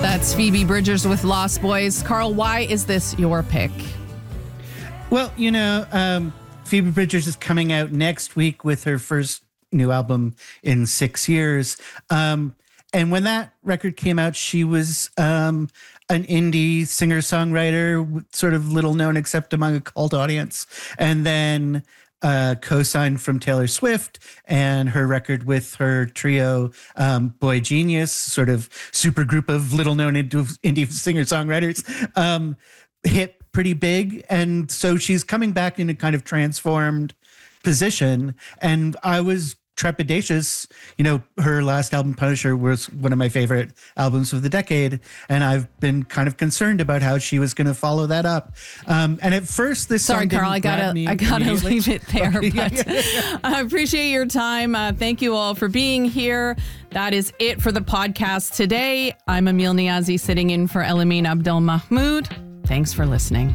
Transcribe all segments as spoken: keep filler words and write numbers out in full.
That's Phoebe Bridgers with Lost Boys. Carl, why is this your pick? Well, you know, um, Phoebe Bridgers is coming out next week with her first new album in six years. Um, and when that record came out, she was um, an indie singer-songwriter, sort of little known except among a cult audience. And then uh, co-signed from Taylor Swift, and her record with her trio, um, Boy Genius, sort of super group of little known indie singer-songwriters, um, hit pretty big. And so she's coming back in a kind of transformed position. And I was trepidatious. You know, her last album, Punisher, was one of my favorite albums of the decade. And I've been kind of concerned about how she was going to follow that up. Um, and at first, this Sorry, song Carl, I gotta, I gotta leave it there. Okay, but yeah, yeah, yeah. I appreciate your time. Uh, thank you all for being here. That is it for the podcast today. I'm Emil Niazi, sitting in for Elamin Abdel Mahmoud. Thanks for listening.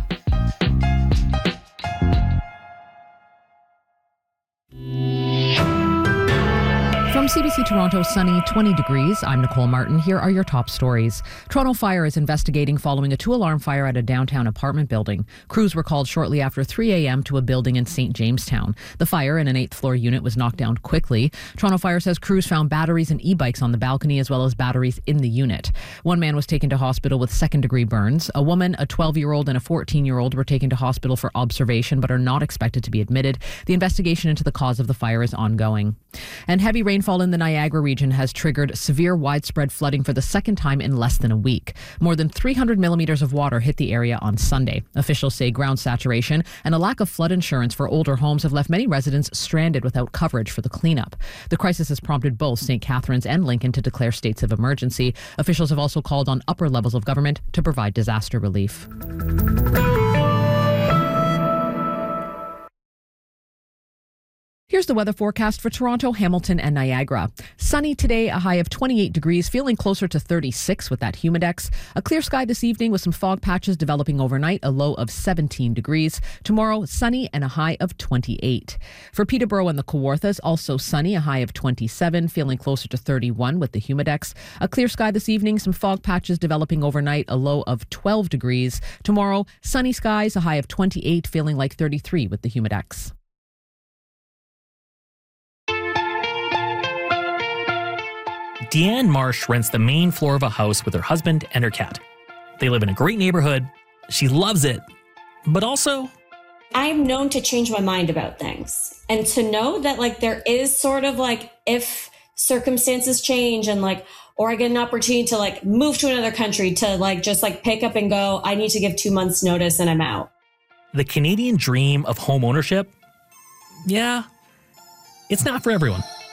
From C B C Toronto, sunny, twenty degrees. I'm Nicole Martin. Here are your top stories. Toronto Fire is investigating following a two-alarm fire at a downtown apartment building. Crews were called shortly after three a.m. to a building in Saint Jamestown. The fire in an eighth-floor unit was knocked down quickly. Toronto Fire says crews found batteries and e-bikes on the balcony as well as batteries in the unit. One man was taken to hospital with second-degree burns. A woman, a twelve-year-old, and a fourteen-year-old were taken to hospital for observation but are not expected to be admitted. The investigation into the cause of the fire is ongoing. And heavy rainfall in the Niagara region has triggered severe widespread flooding for the second time in less than a week. More than three hundred millimeters of water hit the area on Sunday. Officials say ground saturation and a lack of flood insurance for older homes have left many residents stranded without coverage for the cleanup. The crisis has prompted both Saint Catharines and Lincoln to declare states of emergency. Officials have also called on upper levels of government to provide disaster relief. Here's the weather forecast for Toronto, Hamilton, and Niagara. Sunny today, a high of twenty-eight degrees, feeling closer to thirty-six with that humidex. A clear sky this evening with some fog patches developing overnight, a low of seventeen degrees. Tomorrow, sunny and a high of twenty-eight. For Peterborough and the Kawarthas, also sunny, a high of twenty-seven, feeling closer to thirty-one with the humidex. A clear sky this evening, some fog patches developing overnight, a low of twelve degrees. Tomorrow, sunny skies, a high of twenty-eight, feeling like thirty-three with the humidex. Deanne Marsh rents the main floor of a house with her husband and her cat. They live in a great neighborhood. She loves it, but also... I'm known to change my mind about things. And to know that like there is sort of like if circumstances change and like, or I get an opportunity to like move to another country to like just like pick up and go, I need to give two months notice and I'm out. The Canadian dream of home ownership? Yeah, it's not for everyone.